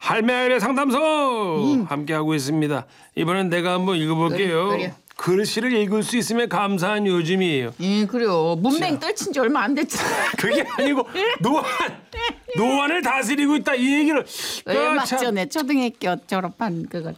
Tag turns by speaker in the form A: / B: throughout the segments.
A: 할매할매 상담소 함께하고 있습니다. 이번엔 내가 한번 읽어볼게요.
B: 그래.
A: 글씨를 읽을 수 있으면 감사한 요즘이에요.
B: 그래요. 문맹 떨친 지 얼마 안 됐잖아.
A: 그게 아니고 노안을 다스리고 있다 이 얘기를.
B: 얼마 전에 초등학교 졸업한 그거.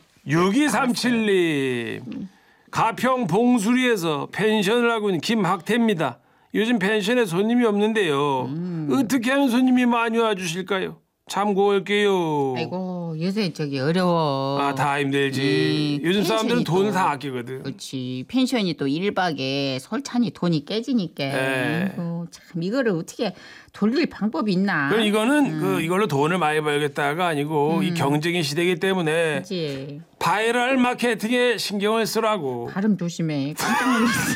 A: 6237님. 가평 봉수리에서 펜션을 하고 있는 김학태입니다. 요즘 펜션에 손님이 없는데요. 어떻게 하면 손님이 많이 와주실까요? 참고할게요.
B: 아이고 요새 저기 어려워.
A: 아, 다 힘들지. 요즘 사람들은 돈을 다 아끼거든.
B: 그렇지. 펜션이 또 1박에 설찬이 돈이 깨지니까. 아이고, 참 이거를 어떻게 돌릴 방법이 있나.
A: 그럼 이거는 이걸로 돈을 많이 벌겠다가 아니고 이 경쟁의 시대이기 때문에
B: 그렇지.
A: 바이럴 마케팅에 신경을 쓰라고.
B: 발음 조심해. 깜짝 놀랐어.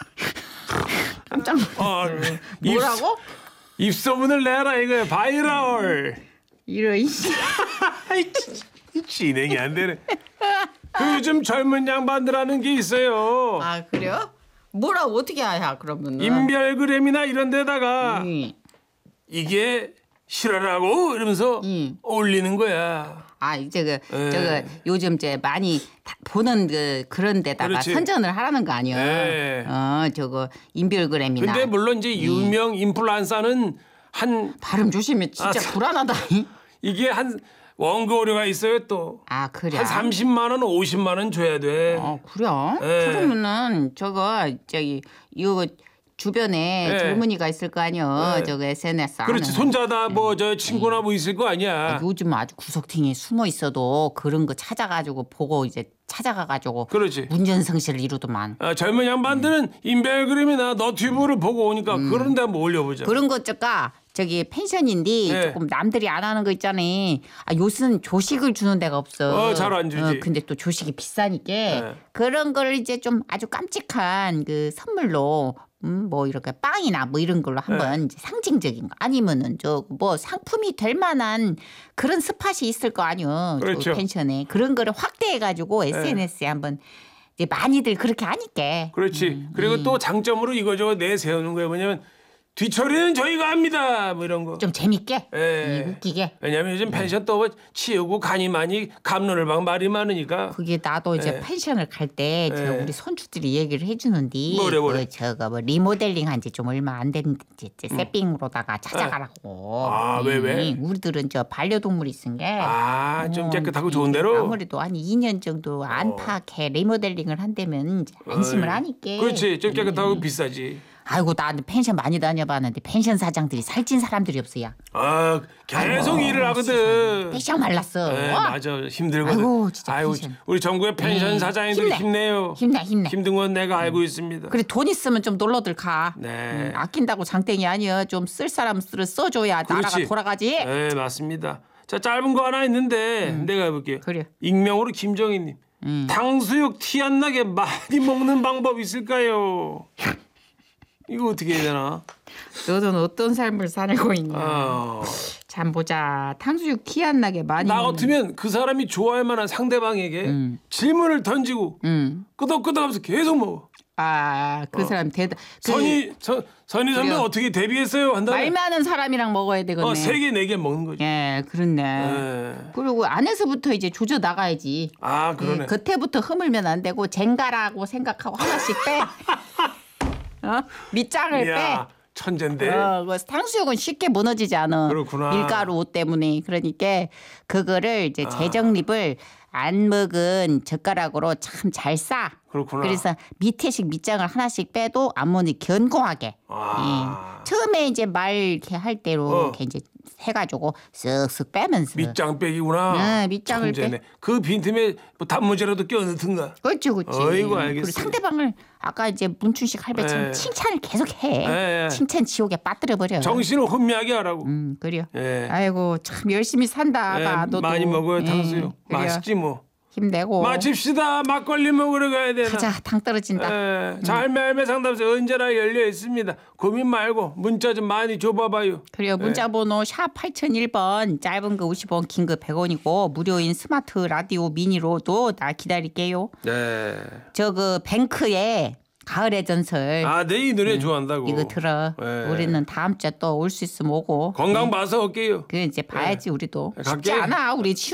B: 깜짝 놀랐어. 뭐라고?
A: 입소문을 내라 이거야. 바이럴.
B: 이런
A: 진행이 안 되네. 그 요즘 젊은 양반들 하는 게 있어요.
B: 아 그래요? 뭐라고 어떻게 하야 그러면?
A: 인별그램이나 이런 데다가 이게 실화라고 이러면서 올리는 거야.
B: 아 이제 저거 요즘 이제 많이 보는 그런 데다가
A: 그렇지.
B: 선전을 하라는 거 아니야? 저거 인별그램이나.
A: 근데 물론 이제 유명 인플루언서는 한
B: 발음 조심해. 진짜 불안하다.
A: 이게 한 원고료가 있어요 또.
B: 아 그래.
A: 한 30만 원, 50만 원 줘야 돼.
B: 그래? 그러면은 저거 저기 이거 주변에 젊은이가 있을 거 아니야. 저거 SNS 안에.
A: 그렇지. 손자다 뭐 저 친구나 뭐 있을 거 아니야.
B: 요즘 아주 구석탱이에 숨어 있어도 그런 거 찾아가지고 보고 이제 찾아가가지고
A: 그렇지.
B: 운전성실을 이루더만.
A: 젊은 양반들은 인별그램이나 너튜브를 보고 오니까 그런 데 한번 올려보자.
B: 그런 거 저기 펜션인데 조금 남들이 안 하는 거 있잖아. 요새는 조식을 주는 데가 없어.
A: 잘 안 주지.
B: 근데 또 조식이 비싸니까 그런 걸 이제 좀 아주 깜찍한 그 선물로 뭐 이렇게 빵이나 뭐 이런 걸로 한번 이제 상징적인 거 아니면은 저 뭐 상품이 될 만한 그런 스팟이 있을 거 아니요.
A: 그렇죠.
B: 펜션에 그런 거를 확대해 가지고 SNS에 한번 이제 많이들 그렇게 하니까.
A: 그렇지. 그리고 또 장점으로 이거저거 내세우는 거예요. 뭐냐면 뒤처리는 저희가 합니다. 뭐 이런 거.
B: 좀 재밌게, 웃기게.
A: 왜냐하면 요즘 펜션 또 치우고 간이 많이 감론을 막 말이 많으니까.
B: 그게 나도 이제 펜션을 갈 때 우리 손주들이 얘기를 해주는데
A: 뭐래.
B: 저거 뭐 리모델링 한 지 좀 얼마 안 된 세핑으로다가 찾아가라고.
A: 왜?
B: 우리들은 저 반려동물이 있은 게.
A: 좀 깨끗하고 좋은 대로.
B: 아무래도 한 2년 정도 안팎에 리모델링을 한다면 이제 안심을 하니까.
A: 그렇지. 좀 깨끗하고 비싸지.
B: 아이고 나는 펜션 많이 다녀봤는데 펜션 사장들이 살찐 사람들이 없어요.
A: 계속 일을 하거든.
B: 떼셔 말랐어.
A: 맞아. 힘들거든.
B: 아이고 진짜 펜션.
A: 우리 전국의 펜션 사장님들 힘내요.
B: 힘내.
A: 힘든 건 내가 알고 있습니다.
B: 그래 돈 있으면 좀 놀러들 가.
A: 네.
B: 아낀다고 장땡이 아니야. 좀 쓸 사람 써줘야 나라가 돌아가지.
A: 네 맞습니다. 자 짧은 거 하나 있는데 내가 해볼게요.
B: 그래.
A: 익명으로 김정희님. 탕수육 티 안 나게 많이 먹는 방법 있을까요? 이거 어떻게 해야 되나?
B: 너는 어떤 삶을 살고 있냐. 참 보자. 탕수육 티 안 나게 많이
A: 나 같으면 그 사람이 좋아할 만한 상대방에게 질문을 던지고 끄덕끄덕하면서 계속 먹어.
B: 그 사람 대단.
A: 선희 선배 어떻게 데뷔했어요? 한다면
B: 말 많은 사람이랑 먹어야 되겠네.
A: 3개, 4개 먹는 거지.
B: 그렇네. 그리고 안에서부터 이제 조져 나가야지.
A: 그러네.
B: 겉에부터 흐물면 안 되고 쟁가라고 생각하고 하나씩 빼. 밑장을 빼.
A: 천재인데.
B: 탕수육은 쉽게 무너지지 않아.
A: 그렇구나.
B: 밀가루 때문에. 그러니까 그거를 이제 재정립을 안 먹은 젓가락으로 참 잘 싸.
A: 그렇구나.
B: 그래서 밑에씩 밑장을 하나씩 빼도 앞머리 견고하게. 처음에 이제 말 이렇게 할 대로 이렇게 이제 해가지고 쓱쓱 빼면서.
A: 밑장 빼기구나.
B: 밑장을 빼.
A: 그 빈틈에 뭐 단무지라도 껴넣든가.
B: 그렇지.
A: 어이구 알겠어.
B: 그리고 상대방을 아까 이제 문춘식 할배처럼 칭찬을 계속 해. 칭찬 지옥에 빠뜨려 버려.
A: 정신을 혼미하게 하라고.
B: 그래요. 아이고 참 열심히 산다. 너도
A: 많이 먹어요 탕수육. 맛있지 뭐.
B: 힘내고.
A: 마칩시다. 막걸리 먹으러 가야 되나.
B: 가자. 당 떨어진다.
A: 자 할매 상담소 언제나 열려 있습니다. 고민 말고 문자 좀 많이 줘봐봐요.
B: 그래요. 문자번호 샵 8001번 짧은 거 50원 긴 거 100원이고 무료인 스마트 라디오 미니로도 나 기다릴게요.
A: 네.
B: 그 뱅크의 가을의 전설.
A: 내 이 노래 좋아한다고.
B: 이거 들어. 우리는 다음 주에 또 올 수 있으면 오고.
A: 건강 봐서 올게요.
B: 그 이제 봐야지 우리도. 쉽지
A: 갈게.
B: 않아. 우리